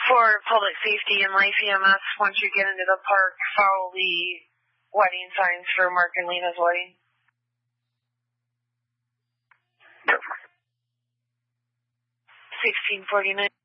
For public safety and life EMS, once you get into the park, follow the wedding signs for Mark and Lena's wedding. 1649.